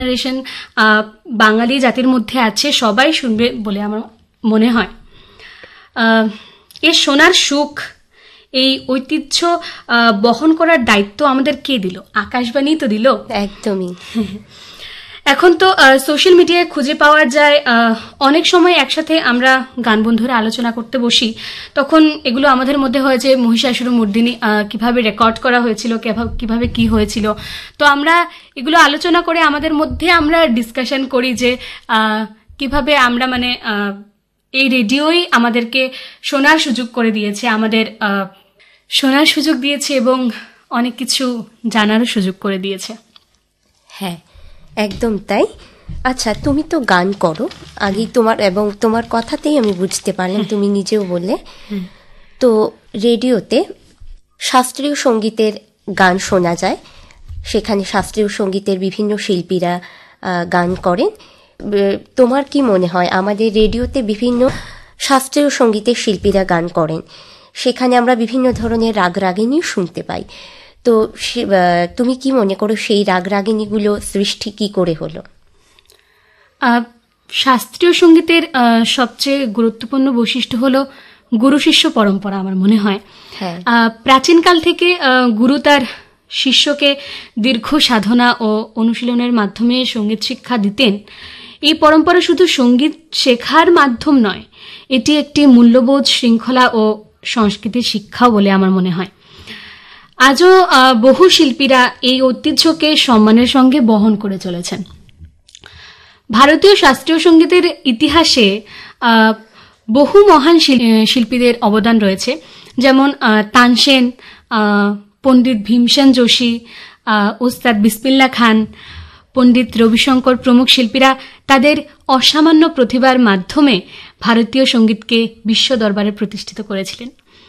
Generation বাঙালি জাতির মধ্যে আছে, সবাই শুনবে বলে আমার মনে হয়। এর শোনার সুখ, এই ঐতিহ্য বহন করার দায়িত্ব আমাদের কে দিল? আকাশবাণী তো দিল। একদমই। এখন তো সোশ্যাল মিডিয়ায় খুঁজে পাওয়া যায়, অনেক সময় একসাথে আমরা গান বন্ধুরা আলোচনা করতে বসি, তখন এগুলো আমাদের মধ্যে হয় যে মহিষাসুরমর্দিনী কিভাবে রেকর্ড করা হয়েছিল, কিভাবে কি হয়েছিল। তো আমরা এগুলো আলোচনা করে আমাদের মধ্যে আমরা ডিসকাশন করি যে কিভাবে আমরা মানে এই রেডিওই আমাদেরকে শোনার সুযোগ করে দিয়েছে, আমাদের শোনার সুযোগ দিয়েছে এবং অনেক কিছু জানারও সুযোগ করে দিয়েছে। হ্যাঁ, একদম তাই। আচ্ছা, তুমি তো গান করো আগেই, তোমার কথাতেই আমি বুঝতে পারলাম, তুমি নিজেও বললে। তো রেডিওতে শাস্ত্রীয় সঙ্গীতের গান শোনা যায়, সেখানে শাস্ত্রীয় সঙ্গীতের বিভিন্ন শিল্পীরা গান করেন। তোমার কি মনে হয়, আমাদের রেডিওতে বিভিন্ন শাস্ত্রীয় সঙ্গীতের শিল্পীরা গান করেন, সেখানে আমরা বিভিন্ন ধরনের রাগ রাগিনী শুনতে পাই। তো তুমি কি মনে করো সেই রাগ রাগিনীগুলো সৃষ্টি কি করে হলো? শাস্ত্রীয় সঙ্গীতের সবচেয়ে গুরুত্বপূর্ণ বৈশিষ্ট্য হলো গুরু শিষ্য পরম্পরা। আমার মনে হয় প্রাচীনকাল থেকে গুরু তার শিষ্যকে দীর্ঘ সাধনা ও অনুশীলনের মাধ্যমে সঙ্গীত শিক্ষা দিতেন। এই পরম্পরা শুধু সঙ্গীত শেখার মাধ্যম নয়, এটি একটি মূল্যবোধ, শৃঙ্খলা ও সংস্কৃতির শিক্ষাও বলে আমার মনে হয়। আজও বহু শিল্পীরা এই ঐতিহ্যকে সম্মানের সঙ্গে বহন করে চলেছেন। ভারতীয় শাস্ত্রীয় সঙ্গীতের ইতিহাসে বহু মহান শিল্পীদের অবদান রয়েছে, যেমন তানসেন, পণ্ডিত ভীমসেন যোশী, ওস্তাদ বিসমিল্লাহ খান, পণ্ডিত রবিশঙ্কর প্রমুখ শিল্পীরা তাদের অসামান্য প্রতিভার মাধ্যমে ভারতীয় সঙ্গীতকে বিশ্ব দরবারে প্রতিষ্ঠিত করেছিলেন।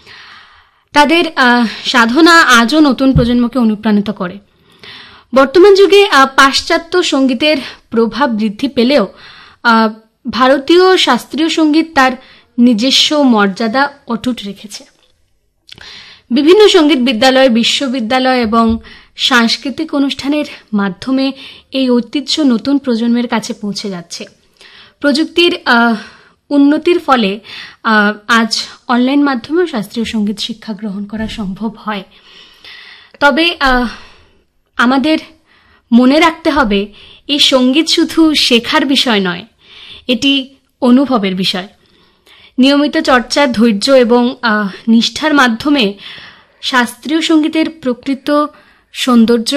তাদের সাধনা আজও নতুন প্রজন্মকে অনুপ্রাণিত করে। বর্তমান যুগে পাশ্চাত্য সঙ্গীতের প্রভাব বৃদ্ধি পেলেও ভারতীয় শাস্ত্রীয় সঙ্গীত তার নিজস্ব মর্যাদা অটুট রেখেছে। বিভিন্ন সঙ্গীত বিদ্যালয়, বিশ্ববিদ্যালয় এবং সাংস্কৃতিক অনুষ্ঠানের মাধ্যমে এই ঐতিহ্য নতুন প্রজন্মের কাছে পৌঁছে যাচ্ছে। প্রযুক্তির উন্নতির ফলে আজ অনলাইন মাধ্যমেও শাস্ত্রীয় সঙ্গীত শিক্ষা গ্রহণ করা সম্ভব হয়। তবে আমাদের মনে রাখতে হবে, এই সঙ্গীত শুধু শেখার বিষয় নয়, এটি অনুভবের বিষয়। নিয়মিত চর্চা, ধৈর্য এবং নিষ্ঠার মাধ্যমে শাস্ত্রীয় সঙ্গীতের প্রকৃত সৌন্দর্য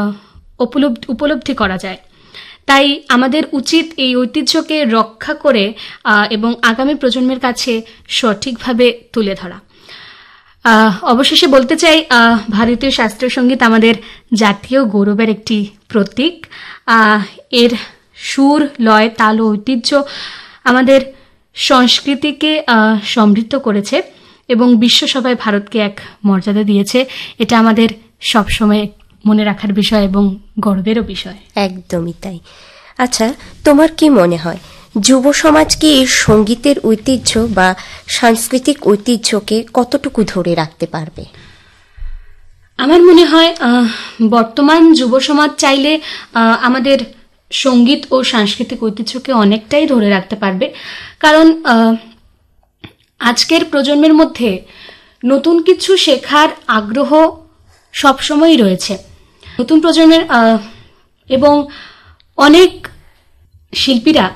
উপলব্ধি করা যায়। তাই আমাদের উচিত এই ঐতিহ্যকে রক্ষা করে এবং আগামী প্রজন্মের কাছে সঠিকভাবে তুলে ধরা। অবশেষে বলতে চাই, ভারতীয় শাস্ত্রীয় সঙ্গীত আমাদের জাতীয় গৌরবের একটি প্রতীক। এর সুর, লয়, তাল ও ঐতিহ্য আমাদের সংস্কৃতিকে সমৃদ্ধ করেছে এবং বিশ্বসভায় ভারতকে এক মর্যাদা দিয়েছে। এটা আমাদের সবসময় মনে রাখার বিষয় এবং গর্বেরও বিষয়। একদমই তাই। আচ্ছা, তোমার কি মনে হয়, যুব সমাজ কি এই সঙ্গীতের ঐতিহ্য বা সাংস্কৃতিক ঐতিহ্যকে কতটুকু ধরে রাখতে পারবে? আমার মনে হয় বর্তমান যুব সমাজ চাইলে আমাদের সঙ্গীত ও সাংস্কৃতিক ঐতিহ্যকে অনেকটাই ধরে রাখতে পারবে, কারণ আজকের প্রজন্মের মধ্যে নতুন কিছু শেখার আগ্রহ সবসময়ই রয়েছে। নতুন প্রজন্মের এবং অনেক শিল্পীরা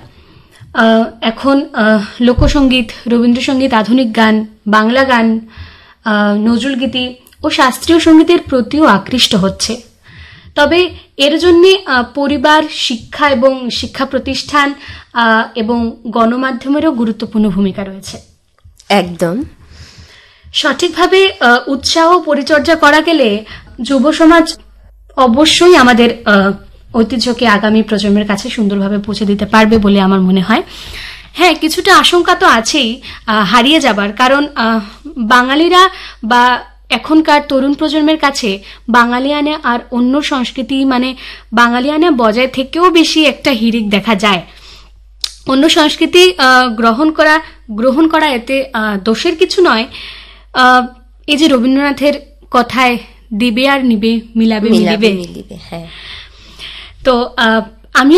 এখন লোকসঙ্গীত, রবীন্দ্রসঙ্গীত, আধুনিক গান, বাংলা গান, নজরুলগীতি ও শাস্ত্রীয় সঙ্গীতের প্রতিও আকৃষ্ট হচ্ছে। তবে এর জন্য পরিবার, শিক্ষা এবং শিক্ষা প্রতিষ্ঠান এবং গণমাধ্যমেরও গুরুত্বপূর্ণ ভূমিকা রয়েছে। একদম সঠিকভাবে উৎসাহ পরিচর্যা করা গেলে যুব সমাজ অবশ্যই আমাদের ঐতিহ্যকে আগামী প্রজন্মের কাছে সুন্দরভাবে পৌঁছে দিতে পারবে বলে আমার মনে হয়। হ্যাঁ, কিছুটা আশঙ্কা তো আছেই হারিয়ে যাবার, কারণ বাঙালিরা বা এখনকার তরুণ প্রজন্মের কাছে বাঙালিয়ানা আর অন্য সংস্কৃতি মানে বাঙালিয়ানা বজায় থেকেও বেশি একটা হিড়িক দেখা যায়। অন্য সংস্কৃতি গ্রহণ করা এতে দোষের কিছু নয়। এই যে রবীন্দ্রনাথের কথায়, দিবে আর নিবে, মিলাবে মিলিবে। হ্যাঁ, তো